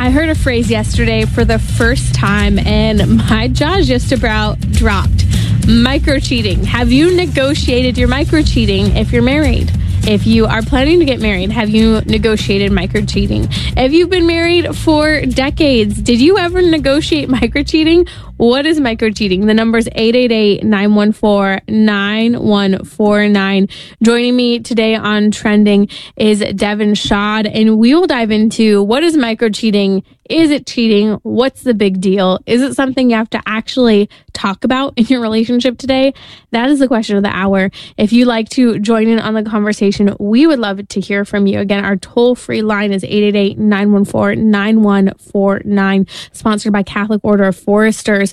I heard a phrase yesterday for the first time and my jaw just about dropped. Micro cheating. Have you negotiated your micro cheating if you're married? If you are planning to get married, have you negotiated micro cheating? If you've been married for decades, did you ever negotiate micro cheating? What is micro cheating? The number is 888-914-9149. Joining me today on Trending is Devin Shad, and we will dive into what is micro cheating. Is it cheating? What's the big deal? Is it something you have to actually talk about in your relationship today? That is the question of the hour. If you'd like to join in on the conversation, we would love to hear from you. Again, our toll-free line is 888-914-9149, sponsored by Catholic Order of Foresters.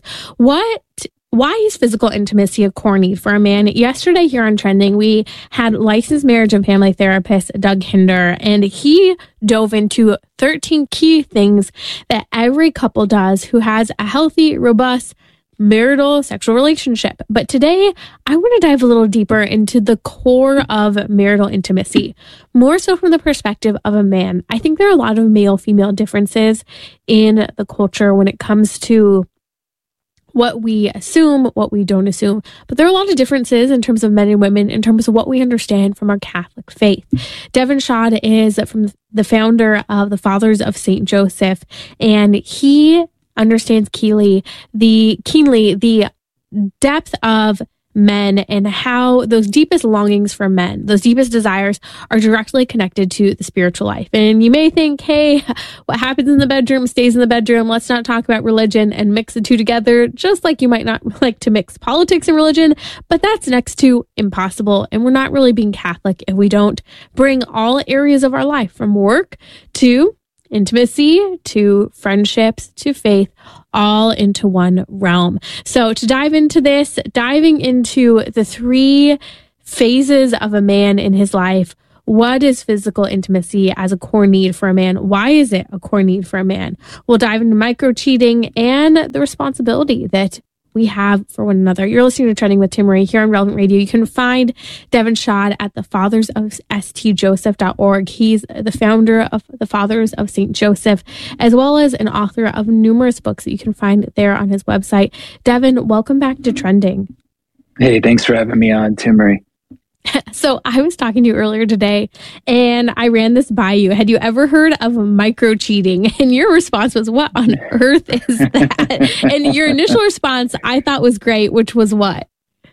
Why is physical intimacy a core need for a man? Yesterday here on Trending, we had licensed marriage and family therapist Doug Hinder, and he dove into 13 key things that every couple does who has a healthy, robust, marital sexual relationship. But today, I want to dive a little deeper into the core of marital intimacy, more so from the perspective of a man. I think there are a lot of male-female differences in the culture when it comes to what we assume, what we don't assume. But there are a lot of differences in terms of men and women, in terms of what we understand from our Catholic faith. Devin Shad is from the founder of the Fathers of St. Joseph, and he understands keenly the depth of men and how those deepest longings for men, those deepest desires, are directly connected to the spiritual life. And you may think, hey, what happens in the bedroom stays in the bedroom. Let's not talk about religion and mix the two together, just like you might not like to mix politics and religion. But that's next to impossible. And we're not really being Catholic if we don't bring all areas of our life, from work to intimacy, to friendships, to faith, all into one realm. So to dive into this, diving into the three phases of a man in his life, what is physical intimacy as a core need for a man? Why is it a core need for a man? We'll dive into micro cheating and the responsibility that we have for one another. You're listening to Trending with Timmerie here on Relevant Radio. You can find Devin Shad at the Fathers of stjoseph.org. He's the founder of the Fathers of St. Joseph, as well as an author of numerous books that you can find there on his website. Devin, welcome back to Trending. Hey, thanks for having me on, Timmerie. So I was talking to you earlier today and I ran this by you. Had you ever heard of micro cheating? And your response was, what on earth is that? And your initial response I thought was great, which was what?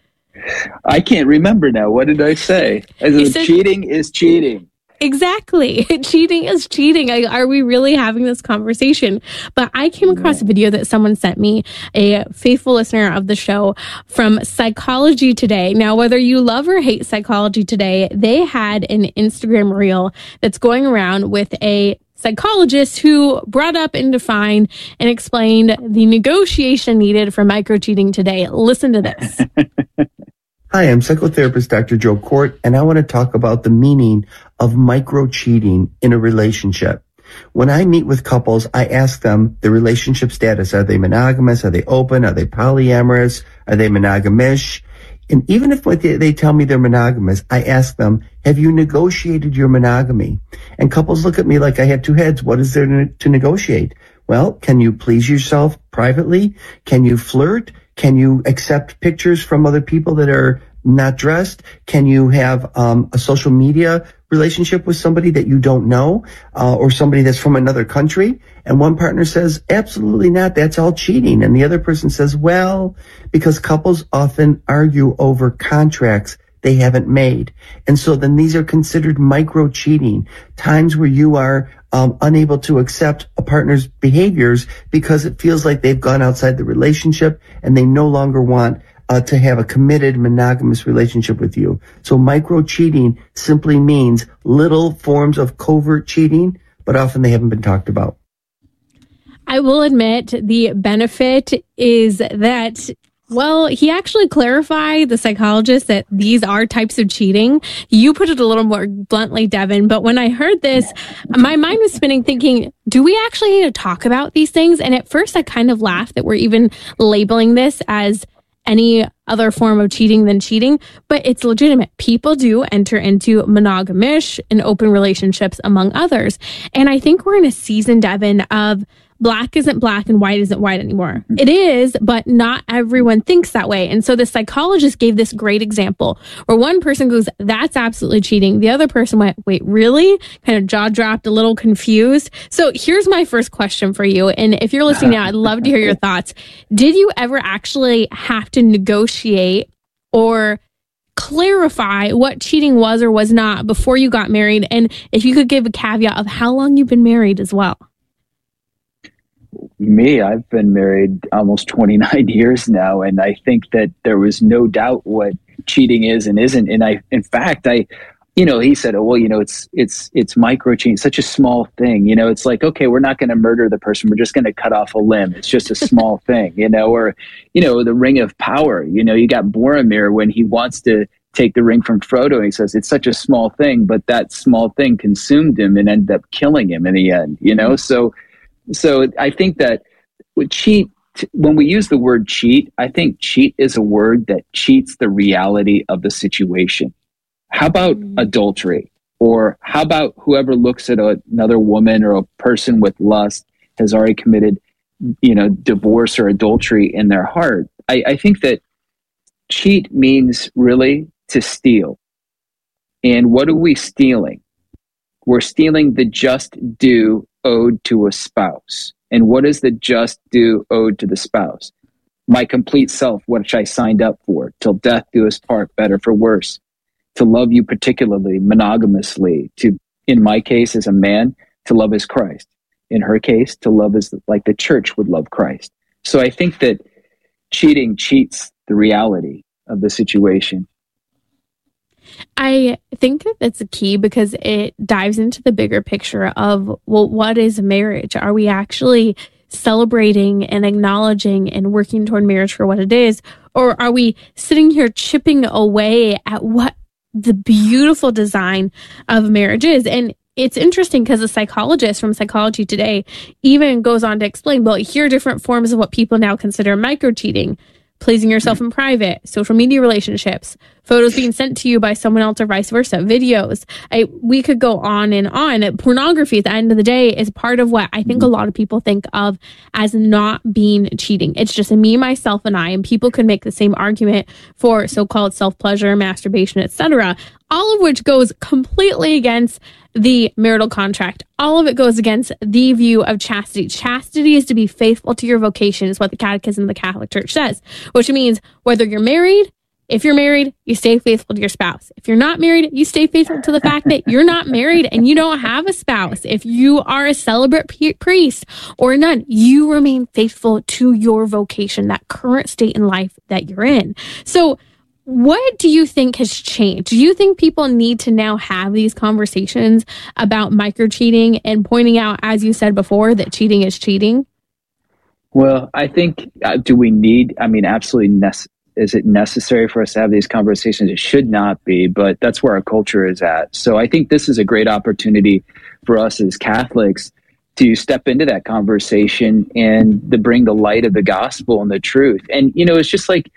I can't remember now. What did I say? Cheating is cheating. Exactly. Cheating is cheating. Are we really having this conversation? But I came across a video that someone sent me, a faithful listener of the show, from Psychology Today. Now, whether you love or hate Psychology Today, they had an Instagram reel that's going around with a psychologist who brought up and defined and explained the negotiation needed for micro cheating today. Listen to this. Hi, I'm psychotherapist Dr. Joe Court, and I want to talk about the meaning of micro cheating in a relationship. When I meet with couples, I ask them the relationship status. Are they monogamous? Are they open? Are they polyamorous? Are they monogamish? And even if they tell me they're monogamous, I ask them, have you negotiated your monogamy? And couples look at me like I have two heads. What is there to negotiate? Well, can you please yourself privately? Can you flirt? Can you accept pictures from other people that are not dressed? Can you have a social media relationship with somebody that you don't know, or somebody that's from another country? And one partner says, absolutely not. That's all cheating. And the other person says, well, because couples often argue over contracts they haven't made. And so then these are considered micro cheating, times where you are unable to accept a partner's behaviors because it feels like they've gone outside the relationship and they no longer want to have a committed monogamous relationship with you. So micro cheating simply means little forms of covert cheating, but often they haven't been talked about. I will admit the benefit is that, well, he actually clarified, the psychologist, that these are types of cheating. You put it a little more bluntly, Devin, but when I heard this, my mind was spinning thinking, do we actually need to talk about these things? And at first I kind of laughed that we're even labeling this as any other form of cheating than cheating, but it's legitimate. People do enter into monogamish and open relationships among others. And I think we're in a season, Devin, of black isn't black and white isn't white anymore. It is, but not everyone thinks that way. And so the psychologist gave this great example where one person goes, that's absolutely cheating. The other person went, wait, really? Kind of jaw dropped, a little confused. So here's my first question for you. And if you're listening now, I'd love to hear your thoughts. Did you ever actually have to negotiate or clarify what cheating was or was not before you got married? And if you could give a caveat of how long you've been married as well. Me, I've been married almost 29 years now, and I think that there was no doubt what cheating is and isn't. And in fact, he said, oh, well, it's micro cheating, such a small thing. It's like, okay, we're not going to murder the person. We're just going to cut off a limb. It's just a small thing, or, the ring of power. You got Boromir when he wants to take the ring from Frodo, and he says it's such a small thing, but that small thing consumed him and ended up killing him in the end, So I think that when we use the word cheat, I think cheat is a word that cheats the reality of the situation. How about adultery? Or how about whoever looks at another woman or a person with lust has already committed, divorce or adultery in their heart? I think that cheat means really to steal. And what are we stealing? We're stealing the just due owed to a spouse. And what is the just due owed to the spouse? My complete self, which I signed up for, till death do us part, better for worse. To love you particularly, monogamously. To, in my case, as a man, to love as Christ. In her case, to love as like the church would love Christ. So I think that cheating cheats the reality of the situation. I think that that's a key because it dives into the bigger picture of, well, what is marriage? Are we actually celebrating and acknowledging and working toward marriage for what it is? Or are we sitting here chipping away at what the beautiful design of marriage is? And it's interesting because a psychologist from Psychology Today even goes on to explain, well, here are different forms of what people now consider micro-cheating. Pleasing yourself in private, social media relationships, photos being sent to you by someone else or vice versa, videos. We could go on and on. Pornography at the end of the day is part of what I think a lot of people think of as not being cheating. It's just me, myself, and I, and people could make the same argument for so-called self-pleasure, masturbation, etc., all of which goes completely against the marital contract. All of it goes against the view of chastity. Chastity is to be faithful to your vocation, is what the Catechism of the Catholic Church says, which means whether you're married, if you're married, you stay faithful to your spouse. If you're not married, you stay faithful to the fact that you're not married and you don't have a spouse. If you are a celibate priest or nun, you remain faithful to your vocation, that current state in life that you're in. So what do you think has changed? Do you think people need to now have these conversations about micro-cheating and pointing out, as you said before, that cheating is cheating? Well, I think, absolutely is it necessary for us to have these conversations? It should not be, but that's where our culture is at. So I think this is a great opportunity for us as Catholics to step into that conversation and to bring the light of the gospel and the truth. And, it's just like,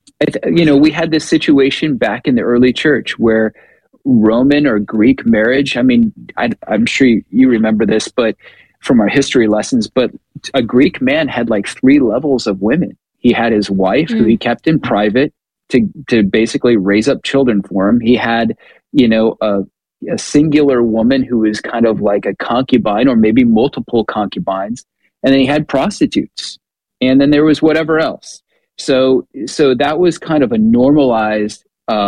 we had this situation back in the early church where Roman or Greek marriage, I'm sure you remember this, but from our history lessons, but a Greek man had like 3 levels of women. He had his wife who he kept in private to basically raise up children for him. He had, a singular woman who was kind of like a concubine or maybe multiple concubines. And then he had prostitutes. And then there was whatever else. So that was kind of a normalized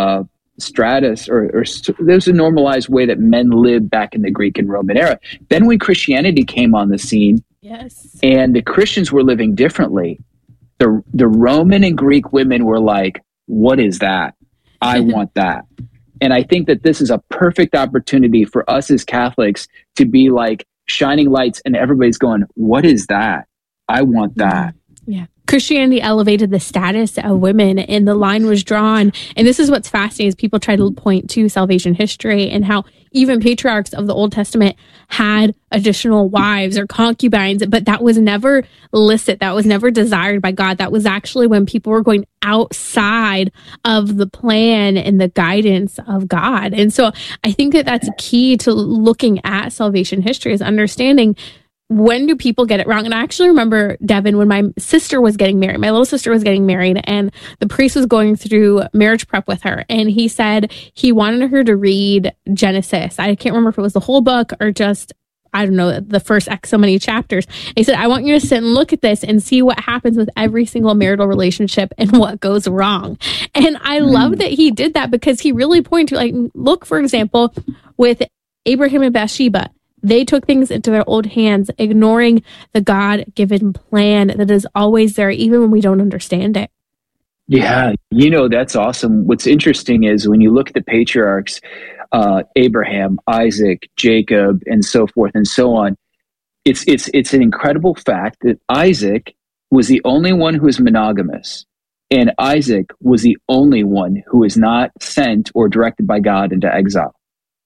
stratus, or there's a normalized way that men lived back in the Greek and Roman era. Then when Christianity came on the scene, yes, and the Christians were living differently, the Roman and Greek women were like, what is that? I want that. And I think that this is a perfect opportunity for us as Catholics to be like shining lights, and everybody's going, what is that? I want that. Yeah. Christianity elevated the status of women and the line was drawn. And this is what's fascinating is people try to point to salvation history and how even patriarchs of the Old Testament had additional wives or concubines, but that was never licit. That was never desired by God. That was actually when people were going outside of the plan and the guidance of God. And so I think that that's key to looking at salvation history is understanding when do people get it wrong? And I actually remember, Devin, when my sister was getting married, my little sister was getting married, and the priest was going through marriage prep with her. And he said he wanted her to read Genesis. I can't remember if it was the whole book or just, I don't know, the first X so many chapters. He said, I want you to sit and look at this and see what happens with every single marital relationship and what goes wrong. And I love that he did that because he really pointed to, like, look, for example, with Abraham and Bathsheba. They took things into their own hands, ignoring the God-given plan that is always there, even when we don't understand it. Yeah, that's awesome. What's interesting is when you look at the patriarchs, Abraham, Isaac, Jacob, and so forth and so on, it's an incredible fact that Isaac was the only one who was monogamous, and Isaac was the only one who was not sent or directed by God into exile.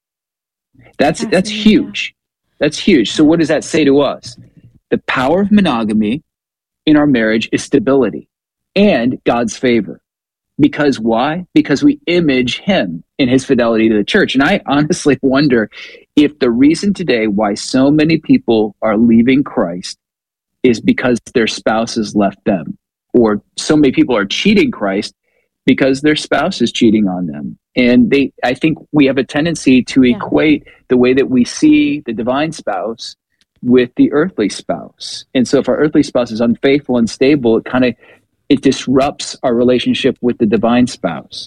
That's huge. That's huge. So what does that say to us? The power of monogamy in our marriage is stability and God's favor. Because why? Because we image him in his fidelity to the church. And I honestly wonder if the reason today why so many people are leaving Christ is because their spouses left them, or so many people are cheating Christ because their spouse is cheating on them. And I think we have a tendency to equate the way that we see the divine spouse with the earthly spouse. And so if our earthly spouse is unfaithful and stable, it disrupts our relationship with the divine spouse.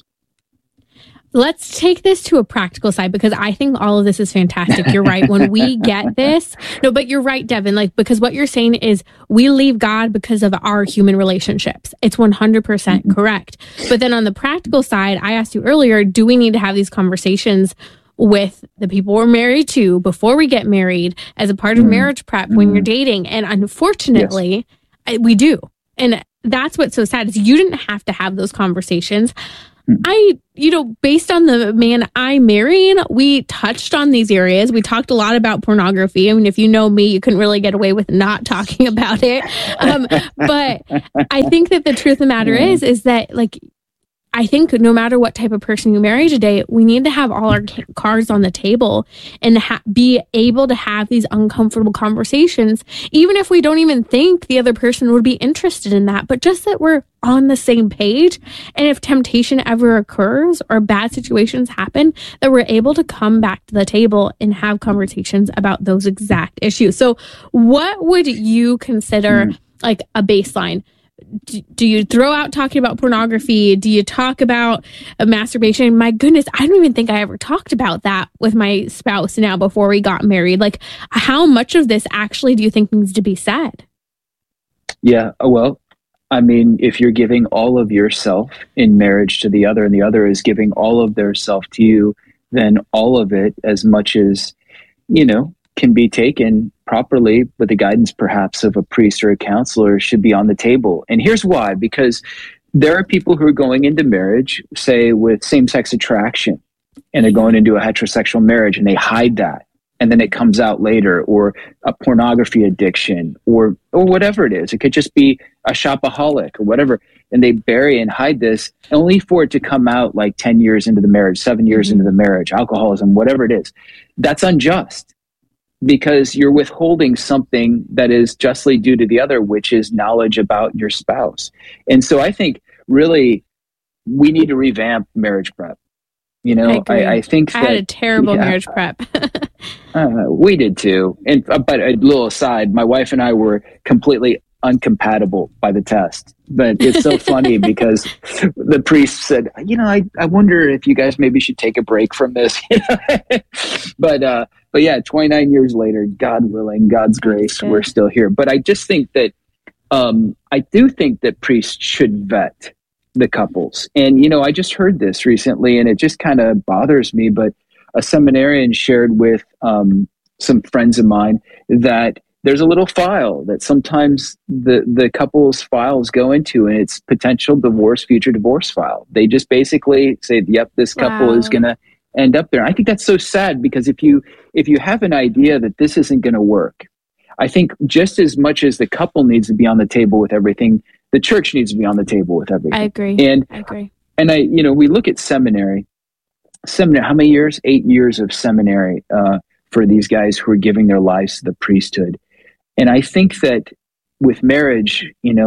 Let's take this to a practical side because I think all of this is fantastic. You're right. When we get this, but you're right, Devin, because what you're saying is we leave God because of our human relationships. It's 100% correct. But then on the practical side, I asked you earlier, do we need to have these conversations with the people we're married to before we get married as a part of marriage prep when you're dating? And unfortunately, we do. And that's what's so sad is you didn't have to have those conversations. Based on the man I married, we touched on these areas. We talked a lot about pornography. I mean, if you know me, you couldn't really get away with not talking about it. But I think that the truth of the matter is that, I think no matter what type of person you marry today, we need to have all our cards on the table and be able to have these uncomfortable conversations, even if we don't even think the other person would be interested in that, but just that we're on the same page. And if temptation ever occurs or bad situations happen, that we're able to come back to the table and have conversations about those exact issues. So what would you consider like a baseline? Do you throw out talking about pornography? Do you talk about masturbation? My goodness, I don't even think I ever talked about that with my spouse now before we got married. How much of this actually do you think needs to be said? Yeah, well, I mean, if you're giving all of yourself in marriage to the other and the other is giving all of their self to you, then all of it, as much as, can be taken properly with the guidance perhaps of a priest or a counselor, should be on the table. And here's why: because there are people who are going into marriage, say with same-sex attraction, and they're going into a heterosexual marriage and they hide that, and then it comes out later, or a pornography addiction, or whatever it is. It could just be a shopaholic or whatever, and they bury and hide this only for it to come out 10 years into the marriage, 7 years into the marriage, alcoholism, whatever it is. That's unjust, because you're withholding something that is justly due to the other, which is knowledge about your spouse. And so I think really we need to revamp marriage prep. I think that I had a terrible marriage prep. We did too. But a little aside, my wife and I were completely uncompatible by the test. But it's so funny because the priest said, I wonder if you guys maybe should take a break from this. But yeah, 29 years later, God willing, God's grace, we're still here. But I just think that I do think that priests should vet the couples. And, I just heard this recently and it just kind of bothers me, but a seminarian shared with some friends of mine that there's a little file that sometimes the couple's files go into, and it's potential divorce, future divorce file. They just basically say, yep, this couple is going to end up there. I think that's so sad, because if you have an idea that this isn't going to work, I think just as much as the couple needs to be on the table with everything, the church needs to be on the table with everything. I agree. And we look at seminary, how many years? 8 years of seminary for these guys who are giving their lives to the priesthood. And I think that with marriage,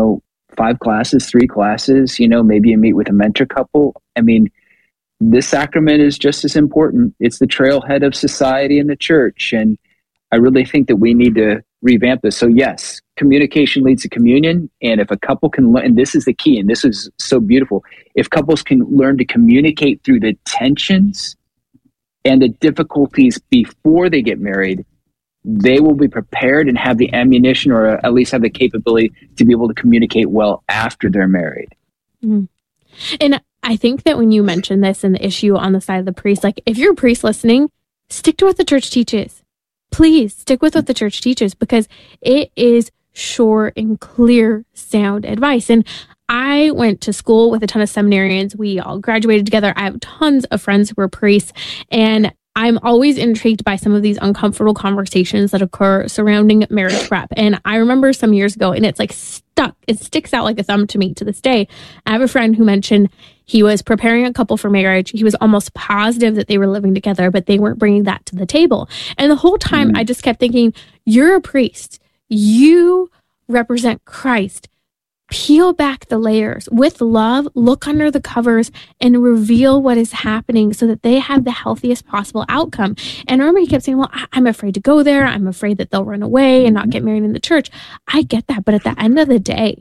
5 classes, 3 classes, maybe you meet with a mentor couple. I mean, this sacrament is just as important. It's the trailhead of society and the church. And I really think that we need to revamp this. So yes, communication leads to communion. And if a couple can learn, and this is the key, and this is so beautiful, if couples can learn to communicate through the tensions and the difficulties before they get married, they will be prepared and have the ammunition, or at least have the capability to be able to communicate well after they're married. Mm. And I think that when you mention this and the issue on the side of the priest, like if you're a priest listening, stick to what the church teaches. Please stick with what the church teaches, because it is sure and clear, sound advice. And I went to school with a ton of seminarians. We all graduated together. I have tons of friends who were priests, and I'm always intrigued by some of these uncomfortable conversations that occur surrounding marriage prep. And I remember some years ago, and it's like stuck. It sticks out like a thumb to me to this day. I have a friend who mentioned he was preparing a couple for marriage. He was almost positive that they were living together, but they weren't bringing that to the table. And the whole time I just kept thinking, you're a priest. You represent Christ. Peel back the layers with love, look under the covers, and reveal what is happening so that they have the healthiest possible outcome. And I remember he kept saying, well, I'm afraid to go there. I'm afraid that they'll run away and not get married in the church. I get that. But at the end of the day,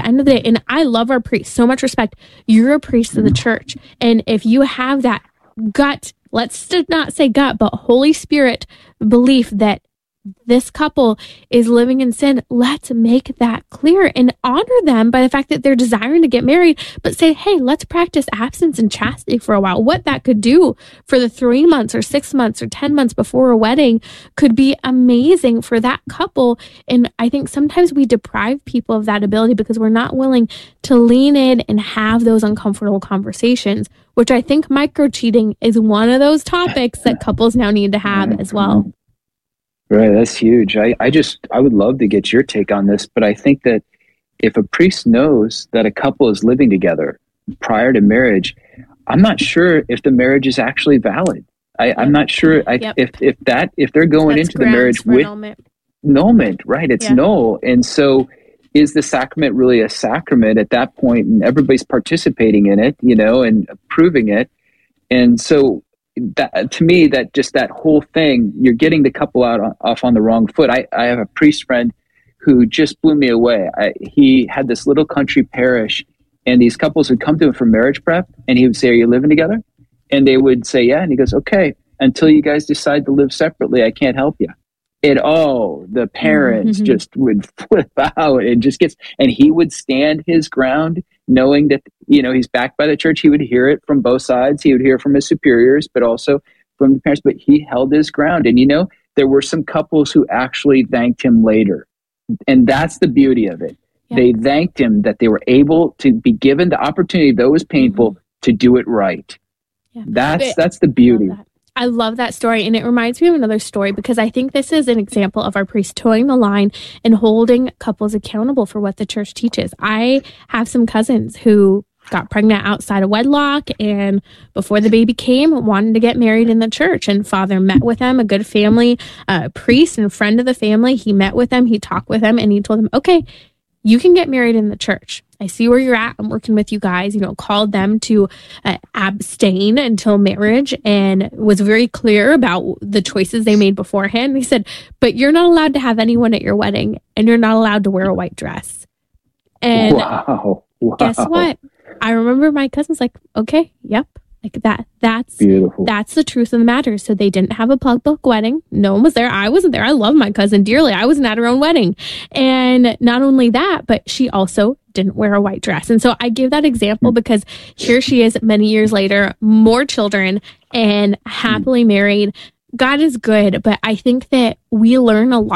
and I love our priests, so much respect. You're a priest of the church. And if you have that gut, let's not say gut, but Holy Spirit belief that this couple is living in sin, let's make that clear and honor them by the fact that they're desiring to get married, but say, hey, let's practice abstinence and chastity for a while. What that could do for the 3 months or 6 months or 10 months before a wedding could be amazing for that couple. And I think sometimes we deprive people of that ability because we're not willing to lean in and have those uncomfortable conversations, which I think micro-cheating is one of those topics that couples now need to have as well. Right, that's huge. I would love to get your take on this, but I think that if a priest knows that a couple is living together prior to marriage, I'm not sure if the marriage is actually valid. I'm not sure if they're going into the marriage with annulment, right? It's null. And so is the sacrament really a sacrament at that point, and everybody's participating in it, and approving it. And so that, to me, that whole thing, you're getting the couple off on the wrong foot. I have a priest friend who just blew me away. He had this little country parish, and these couples would come to him for marriage prep, and he would say, are you living together? And they would say, yeah. And he goes, okay, until you guys decide to live separately, I can't help you. And the parents just would flip out and and he would stand his ground, knowing that, he's backed by the church. He would hear it from both sides. He would hear from his superiors, but also from the parents, but he held his ground. And, there were some couples who actually thanked him later. And that's the beauty of it. Yeah. They thanked him that they were able to be given the opportunity, though it was painful, to do it right. Yeah. That's the beauty. I love that story. And it reminds me of another story, because I think this is an example of our priests towing the line and holding couples accountable for what the church teaches. I have some cousins who got pregnant outside of wedlock, and before the baby came, wanted to get married in the church. And father met with them, a good family priest and friend of the family. He met with them, he talked with them, and he told them, okay, you can get married in the church. I see where you're at. I'm working with you guys, called them to abstain until marriage, and was very clear about the choices they made beforehand. He said, but you're not allowed to have anyone at your wedding, and you're not allowed to wear a white dress. And wow. Guess what? I remember my cousin's like, okay, yep. Like that's beautiful. That's the truth of the matter. So they didn't have a public wedding. No one was there. I wasn't there. I love my cousin dearly. I wasn't at her own wedding. And not only that, but she also didn't wear a white dress. And so I give that example because here she is many years later, more children and happily married. God is good. But I think that we learn a lot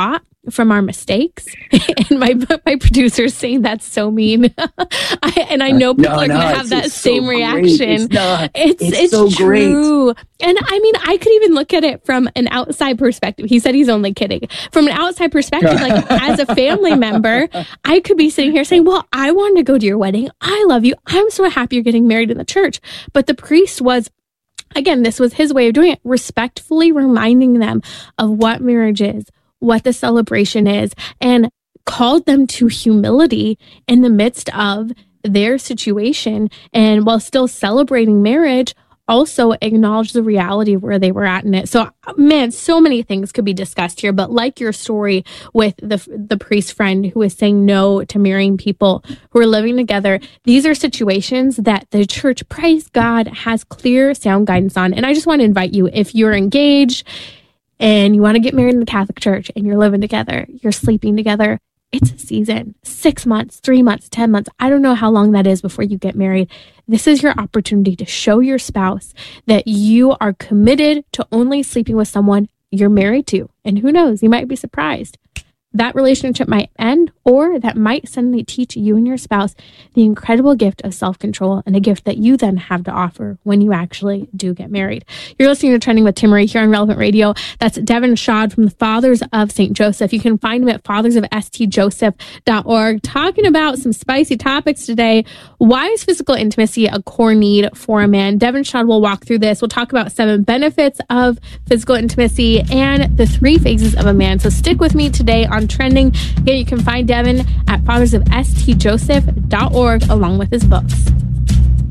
from our mistakes. And my producer's saying that's so mean. I know people are going to have that same reaction. It's so true. Great. And I mean, I could even look at it from an outside perspective. He said he's only kidding. From an outside perspective, like as a family member, I could be sitting here saying, well, I wanted to go to your wedding. I love you. I'm so happy you're getting married in the church. But the priest was, again, this was his way of doing it, respectfully reminding them of what marriage is, what the celebration is, and called them to humility in the midst of their situation. And while still celebrating marriage, also acknowledge the reality of where they were at in it. So, man, so many things could be discussed here. But like your story with the priest friend who is saying no to marrying people who are living together, these are situations that the church, praise God, has clear, sound guidance on. And I just want to invite you, if you're engaged and you want to get married in the Catholic Church and you're living together, you're sleeping together, it's a season, 6 months, 3 months, 10 months. I don't know how long that is before you get married. This is your opportunity to show your spouse that you are committed to only sleeping with someone you're married to. And who knows, you might be surprised. That relationship might end, or that might suddenly teach you and your spouse the incredible gift of self-control, and a gift that you then have to offer when you actually do get married. You're listening to Trending with Timmerie here on Relevant Radio. That's Devin Shad from the Fathers of St. Joseph. You can find him at fathersofstjoseph.org, talking about some spicy topics today. Why is physical intimacy a core need for a man? Devin Shad will walk through this. We'll talk about 7 benefits of physical intimacy and the 3 phases of a man. So stick with me today on Trending. Again, you can find Devin at fathersofstjoseph.org along with his books.